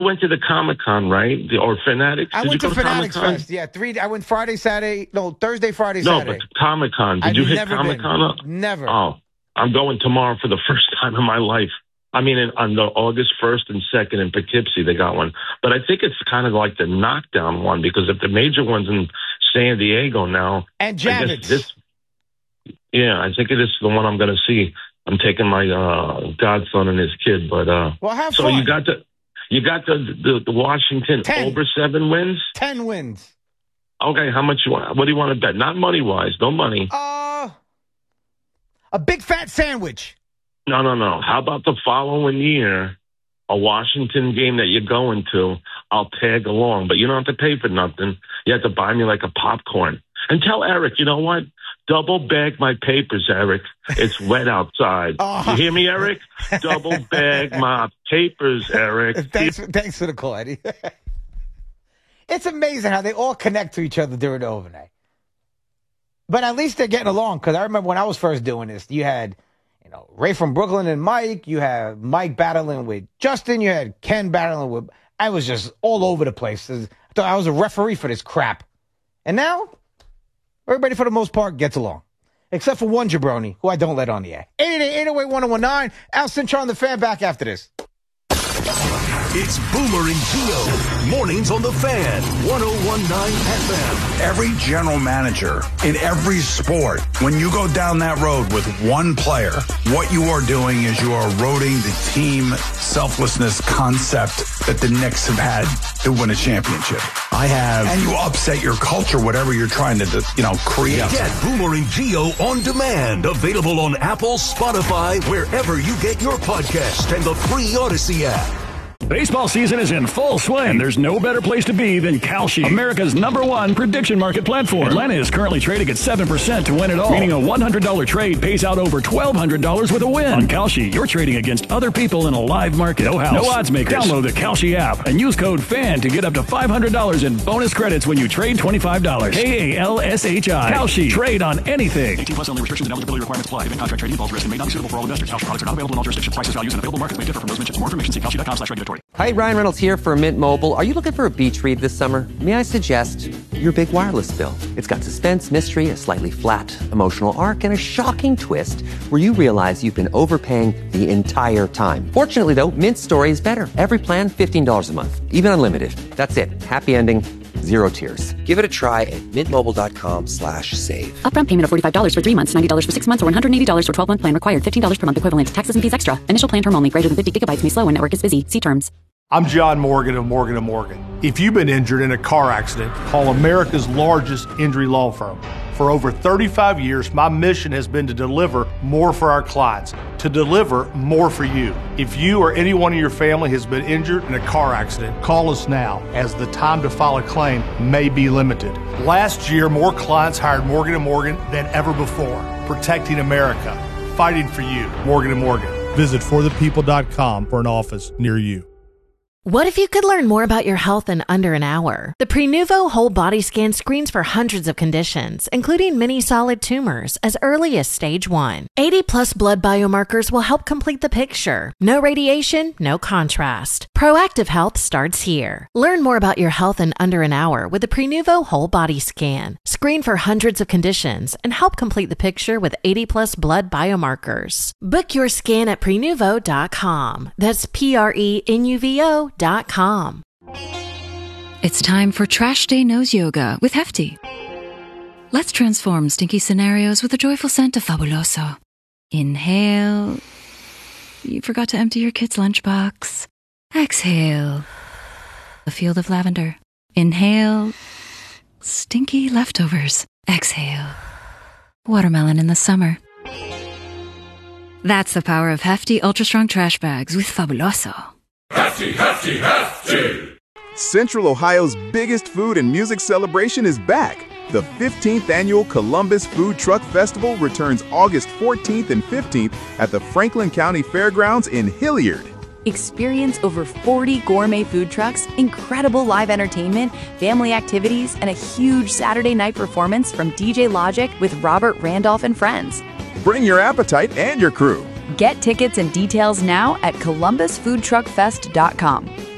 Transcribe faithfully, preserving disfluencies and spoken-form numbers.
went to the Comic Con, right? The, or Fanatics? I Did went you to go Fanatics Comic-Con? Fest. Yeah, three. I went Friday, Saturday. No, Thursday, Friday, no, Saturday. No, but Comic Con. Did I've you hit never Comic Con? Never. Oh, I'm going tomorrow for the first time in my life. I mean, in, on the August first and second in Poughkeepsie, they got one. But I think it's kind of like the knockdown one, because if the major one's in San Diego now. And Javits. This, yeah, I think it is the one I'm going to see. I'm taking my uh, godson and his kid. But uh, well, have so fun. you got the you got the the, the Washington Ten. over seven wins. Ten wins. Okay, how much you want? What do you want to bet? Not money wise, no money. Uh, a big fat sandwich. No, no, no. How about the following year, a Washington game that you're going to? I'll tag along, but you don't have to pay for nothing. You have to buy me like a popcorn. And tell Eric, you know what? Double bag my papers, Eric. It's wet outside. Oh. You hear me, Eric? Double bag my papers, Eric. Thanks, thanks for the call, Eddie. It's amazing how they all connect to each other during the overnight. But at least they're getting along, because I remember when I was first doing this, you had, you know, Ray from Brooklyn and Mike. You had Mike battling with Justin. You had Ken battling with... I was just all over the place. I thought I was a referee for this crap. And now, everybody for the most part gets along. Except for one jabroni, who I don't let on the air. eight eight eight, eight oh eight, one oh one nine. Al Cintra on the Fan, back after this. It's Boomer and Gio. Mornings on the Fan. one oh one point nine F M. Every general manager in every sport, when you go down that road with one player, what you are doing is you are eroding the team selflessness concept that the Knicks have had to win a championship. I have. And you upset your culture, whatever you're trying to, you know, create. Get Boomer and Gio on demand. Available on Apple, Spotify, wherever you get your podcast, and the free Odyssey app. Baseball season is in full swing. There's no better place to be than Kalshi, America's number one prediction market platform. Atlanta is currently trading at seven percent to win it all, meaning a one hundred dollars trade pays out over twelve hundred dollars with a win. On Kalshi, you're trading against other people in a live market. No house, no odds makers. Download the Kalshi app and use code FAN to get up to five hundred dollars in bonus credits when you trade twenty-five dollars. K A L S H I. Kalshi. Trade on anything. eighteen plus only. Restrictions and eligibility requirements apply. Event contract trading involves risk and may not be suitable for all investors. Kalshi products are not available in all jurisdictions. Prices, values, and available markets may differ from those mentioned. For more information, see kalshi dot com slash regulatory. Hi, Ryan Reynolds here for Mint Mobile. Are you looking for a beach read this summer? May I suggest your big wireless bill? It's got suspense, mystery, a slightly flat emotional arc, and a shocking twist where you realize you've been overpaying the entire time. Fortunately, though, Mint's story is better. Every plan, fifteen dollars a month. Even unlimited. That's it. Happy ending. Zero tears. Give it a try at mintmobile.com slash save. Upfront payment of forty-five dollars for three months, ninety dollars for six months, or one hundred eighty dollars for twelve-month plan required. fifteen dollars per month equivalent. Taxes and fees extra. Initial plan term only. Greater than fifty gigabytes may slow when network is busy. See terms. I'm John Morgan of Morgan and Morgan. If you've been injured in a car accident, call America's largest injury law firm. For over thirty-five years, my mission has been to deliver more for our clients, to deliver more for you. If you or anyone in your family has been injured in a car accident, call us now, as the time to file a claim may be limited. Last year, more clients hired Morgan and Morgan than ever before, protecting America, fighting for you. Morgan and Morgan. Visit for the people dot com for an office near you. What if you could learn more about your health in under an hour? The Prenuvo Whole Body Scan screens for hundreds of conditions, including many solid tumors, as early as stage one. eighty plus blood biomarkers will help complete the picture. No radiation, no contrast. Proactive health starts here. Learn more about your health in under an hour with the Prenuvo Whole Body Scan. Screen for hundreds of conditions and help complete the picture with eighty plus blood biomarkers. Book your scan at prenuvo dot com. That's P R E N U V O dot com. It's time for Trash Day Nose Yoga with Hefty. Let's transform stinky scenarios with a joyful scent of Fabuloso. Inhale. You forgot to empty your kid's lunchbox. Exhale. A field of lavender. Inhale. Stinky leftovers. Exhale. Watermelon in the summer. That's the power of Hefty Ultra Strong Trash Bags with Fabuloso. Hefty, hefty, hefty! Central Ohio's biggest food and music celebration is back. The fifteenth Annual Columbus Food Truck Festival returns August fourteenth and fifteenth at the Franklin County Fairgrounds in Hilliard. Experience over forty gourmet food trucks, incredible live entertainment, family activities, and a huge Saturday night performance from D J Logic with Robert Randolph and friends. Bring your appetite and your crew. Get tickets and details now at columbus food truck fest dot com.